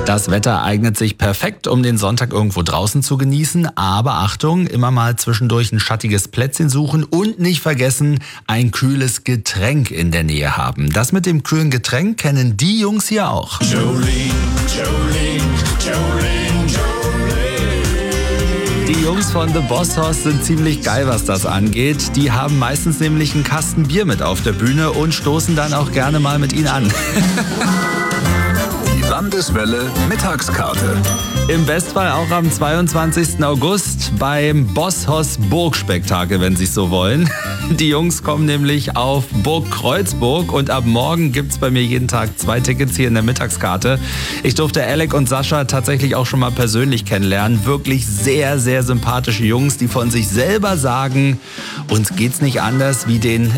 Das Wetter eignet sich perfekt, um den Sonntag irgendwo draußen zu genießen. Aber Achtung, immer mal zwischendurch ein schattiges Plätzchen suchen und nicht vergessen, ein kühles Getränk in der Nähe haben. Das mit dem kühlen Getränk kennen die Jungs hier auch. Die Jungs von The Boss Hoss sind ziemlich geil, was das angeht. Die haben meistens nämlich einen Kasten Bier mit auf der Bühne und stoßen dann auch gerne mal mit ihnen an. Die Landeswelle Mittagskarte. Im Bestfall auch am 22. August beim Boss Hoss Burgspektakel, wenn Sie es so wollen. Die Jungs kommen nämlich auf Burg Kreuzburg und ab morgen gibt's bei mir jeden Tag 2 Tickets hier in der Mittagskarte. Ich durfte Alec und Sascha tatsächlich auch schon mal persönlich kennenlernen. Wirklich sehr, sehr sympathische Jungs, die von sich selber sagen, uns geht's nicht anders wie den